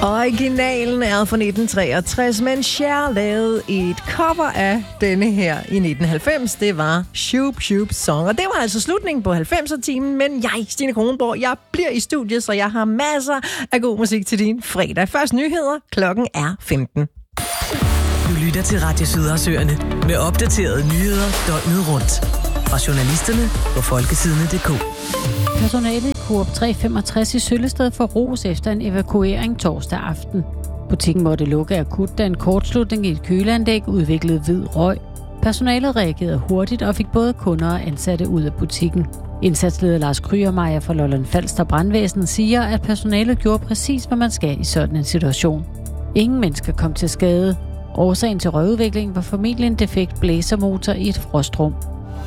Originalen er fra 1963, men Cher lavede et cover af denne her i 1990. Det var Shoop Shoop Song. Og det var altså slutningen på 90'er-timen, men jeg, Stine Kronborg, jeg bliver i studiet, så jeg har masser af god musik til din fredag. Først nyheder, klokken er 15. Du lytter til Radio Sydhavsøerne med opdaterede nyheder døgnet rundt. Fra journalisterne på folkesidene.dk. Personalet i Coop 365 i Søllested får ros efter en evakuering torsdag aften. Butikken måtte lukke akut, da en kortslutning i et køleanlæg udviklede hvid røg. Personalet reagerede hurtigt og fik både kunder og ansatte ud af butikken. Indsatsleder Lars Krygermeier fra Lolland Falster Brandvæsen siger, at personalet gjorde præcis, hvad man skal i sådan en situation. Ingen mennesker kom til skade. Årsagen til røgudviklingen var formentlig en defekt blæsermotor i et frostrum.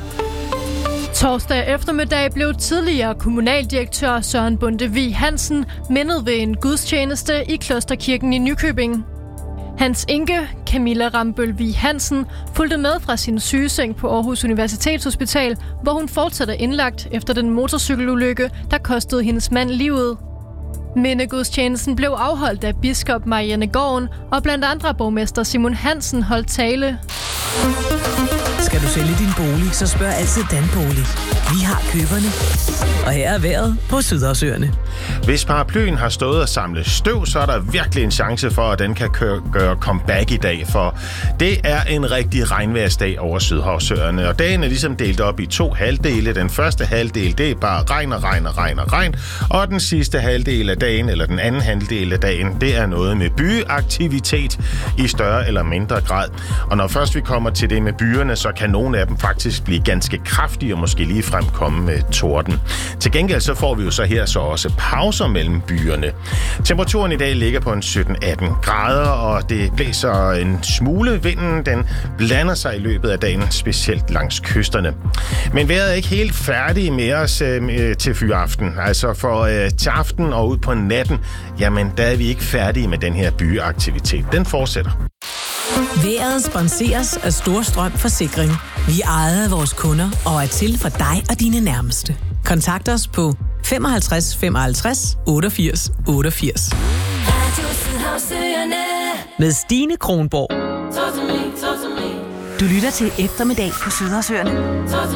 Torsdag eftermiddag blev tidligere kommunaldirektør Søren Bonde Hansen mindet ved en gudstjeneste i Klosterkirken i Nykøbing. Hans enke, Camilla Rambøl Hansen, fulgte med fra sin sygeseng på Aarhus Universitetshospital, hvor hun fortsat er indlagt efter den motorcykelulykke, der kostede hendes mand livet. Mindegudstjenesten blev afholdt af biskop Marianne Gården, og blandt andre borgmester Simon Hansen holdt tale. Skal du sælge din bolig, så spørg altid Danbolig. Vi har køberne. Og her er vejret på Sydhavsøerne. Hvis paraplyen har stået og samlet støv, så er der virkelig en chance for, at den kan gøre comeback i dag, for det er en rigtig regnværsdag over Sydhavsøerne. Og dagen er ligesom delt op i 2 halvdele. Den første halvdel, det er bare regn, og den sidste halvdel af dagen, eller den anden halvdel af dagen, det er noget med byaktivitet i større eller mindre grad. Og når først vi kommer til det med byerne, så kan nogle af dem faktisk blive ganske kraftige og måske lige komme med torden. Til gengæld så får vi jo så her så også pauser mellem byerne. Temperaturen i dag ligger på en 17-18 grader, og det blæser en smule. Vinden den blander sig i løbet af dagen, specielt langs kysterne. Men vejret er ikke helt færdig med os til fyraften. Altså for til aften og ud på natten, jamen der er vi ikke færdige med den her byaktivitet. Den fortsætter. Vejret sponseres af Storstrøm Forsikring. Vi er ejet af vores kunder og er til for dig og dine nærmeste. Kontakt os på 55 55 88 88. Med Stine Kronborg. Du lytter til Eftermiddag på Sydhavsøerne.